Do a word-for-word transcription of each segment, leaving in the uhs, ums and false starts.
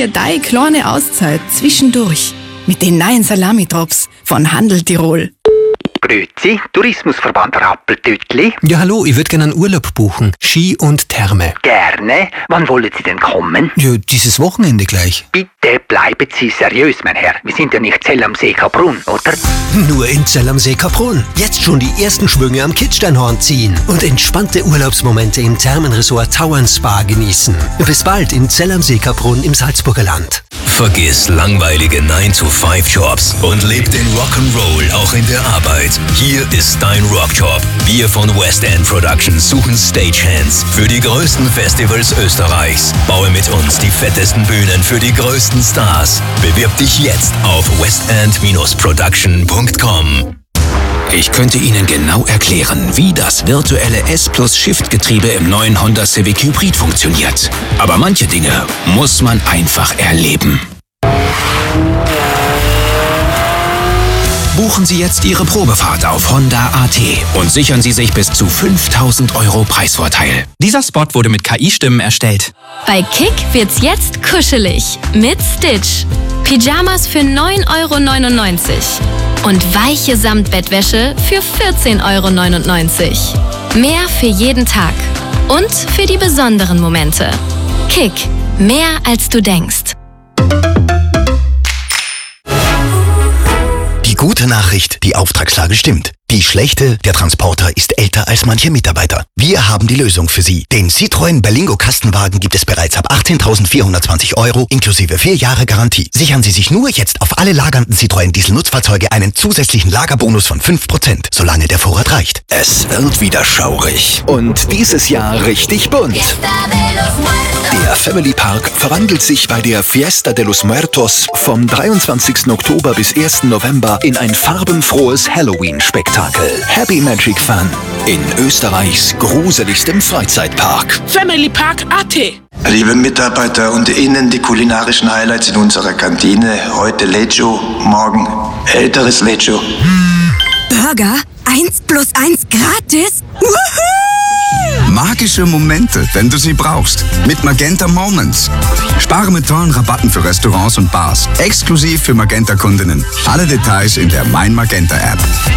dir deine kleine Auszeit zwischendurch mit den neuen Salami-Drops von Handel Tirol. Grüezi, Tourismusverband Rappeltütli. Ja, hallo, ich würde gerne einen Urlaub buchen. Ski und Therme. Gerne. Wann wollen Sie denn kommen? Ja, dieses Wochenende gleich. Bitte bleiben Sie seriös, mein Herr. Wir sind ja nicht Zell am See Kaprun, oder? Nur in Zell am See Kaprun. Jetzt schon die ersten Schwünge am Kitzsteinhorn ziehen und entspannte Urlaubsmomente im Thermenresort Tauern Spa genießen. Bis bald in Zell am See Kaprun im Salzburger Land. Vergiss langweilige nine to five Jobs und leb den Rock'n'Roll auch in der Arbeit. Hier ist dein Rockjob. Wir von West End Productions suchen Stagehands für die größten Festivals Österreichs. Baue mit uns die fettesten Bühnen für die größten Stars. Bewirb dich jetzt auf westend Bindestrich production punkt com. Ich könnte Ihnen genau erklären, wie das virtuelle S-Plus-Shift-Getriebe im neuen Honda Civic Hybrid funktioniert. Aber manche Dinge muss man einfach erleben. Buchen Sie jetzt Ihre Probefahrt auf Honda punkt a t und sichern Sie sich bis zu fünftausend Euro Preisvorteil. Dieser Spot wurde mit K I-Stimmen erstellt. Bei Kick wird's jetzt kuschelig mit Stitch. Pyjamas für neun Euro neunundneunzig und weiche Samtbettwäsche für vierzehn Euro neunundneunzig. Mehr für jeden Tag und für die besonderen Momente. Kick, mehr als du denkst. Die gute Nachricht, die Auftragslage stimmt. Die schlechte, der Transporter ist älter als manche Mitarbeiter. Wir haben die Lösung für Sie. Den Citroën Berlingo Kastenwagen gibt es bereits ab achtzehntausendvierhundertzwanzig Euro inklusive vier Jahre Garantie. Sichern Sie sich nur jetzt auf alle lagernden Citroën Diesel-Nutzfahrzeuge einen zusätzlichen Lagerbonus von fünf Prozent, solange der Vorrat reicht. Es wird wieder schaurig und dieses Jahr richtig bunt. Der Family Park verwandelt sich bei der Fiesta de los Muertos vom dreiundzwanzigsten Oktober bis ersten November in ein farbenfrohes Halloween-Spektakel. Happy Magic Fun in Österreichs gruseligstem Freizeitpark. Family Park punkt a t. Liebe Mitarbeiter und Ihnen die kulinarischen Highlights in unserer Kantine. Heute Lecho, morgen älteres Lecho. Burger, eins plus eins gratis? Woohoo! Magische Momente, wenn du sie brauchst. Mit Magenta Moments. Spare mit tollen Rabatten für Restaurants und Bars. Exklusiv für Magenta-Kundinnen. Alle Details in der Mein Magenta App.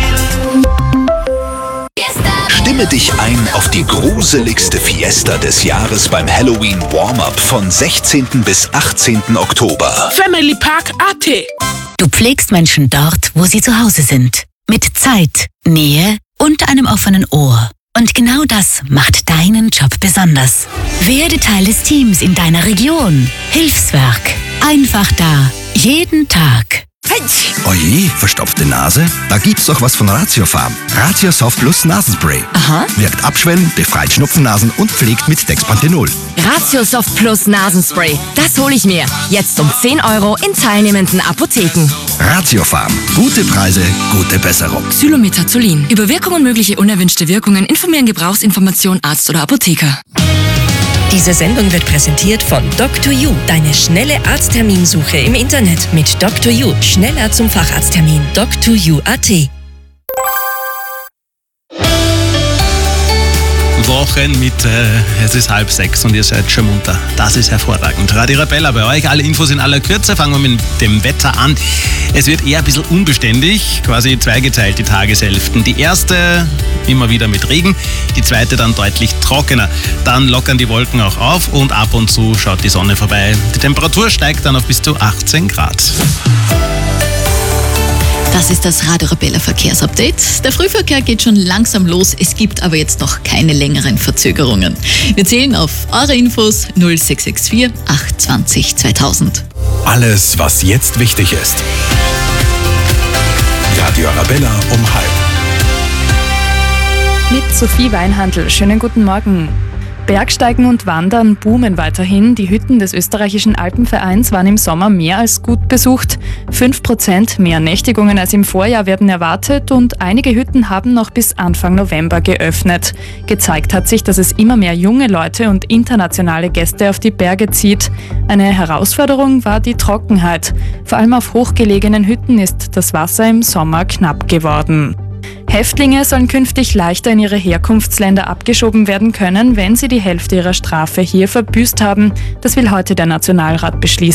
Stimme dich ein auf die gruseligste Fiesta des Jahres beim Halloween Warm-Up von sechzehnten bis achtzehnten Oktober. Family Park punkt a t. Du pflegst Menschen dort, wo sie zu Hause sind. Mit Zeit, Nähe und einem offenen Ohr. Und genau das macht deinen Job besonders. Werde Teil des Teams in deiner Region. Hilfswerk. Einfach da. Jeden Tag. Oje, verstopfte Nase? Da gibt's doch was von Ratiofarm. Ratiosoft Plus Nasenspray. Aha. Wirkt abschwellen, befreit Schnupfennasen und pflegt mit Dexpanthenol. Ratiosoft Plus Nasenspray. Das hole ich mir. Jetzt um zehn Euro in teilnehmenden Apotheken. Ratiofarm. Gute Preise, gute Besserung. Xylometazoline. Über Wirkung und mögliche unerwünschte Wirkungen informieren Gebrauchsinformation Arzt oder Apotheker. Diese Sendung wird präsentiert von Doctor You, deine schnelle Arztterminsuche im Internet mit Doctor You. Schneller zum Facharzttermin. Doctor You punkt a t. Wochen mit, äh, es ist halb sechs und ihr seid schon munter. Das ist hervorragend. Radio Arabella bei euch, alle Infos in aller Kürze. Fangen wir mit dem Wetter an. Es wird eher ein bisschen unbeständig, quasi zweigeteilt die Tageshälften. Die erste immer wieder mit Regen, die zweite dann deutlich trockener. Dann lockern die Wolken auch auf und ab und zu schaut die Sonne vorbei. Die Temperatur steigt dann auf bis zu achtzehn Grad. Das ist das Radio Arabella Verkehrsupdate. Der Frühverkehr geht schon langsam los. Es gibt aber jetzt noch keine längeren Verzögerungen. Wir zählen auf eure Infos null sechs sechs vier acht zwanzig zweitausend. Alles, was jetzt wichtig ist. Radio Arabella um halb. Mit Sophie Weinhandl. Schönen guten Morgen. Bergsteigen und Wandern boomen weiterhin. Die Hütten des österreichischen Alpenvereins waren im Sommer mehr als gut besucht. fünf Prozent mehr Nächtigungen als im Vorjahr werden erwartet und einige Hütten haben noch bis Anfang November geöffnet. Gezeigt hat sich, dass es immer mehr junge Leute und internationale Gäste auf die Berge zieht. Eine Herausforderung war die Trockenheit. Vor allem auf hochgelegenen Hütten ist das Wasser im Sommer knapp geworden. Häftlinge sollen künftig leichter in ihre Herkunftsländer abgeschoben werden können, wenn sie die Hälfte ihrer Strafe hier verbüßt haben. Das will heute der Nationalrat beschließen.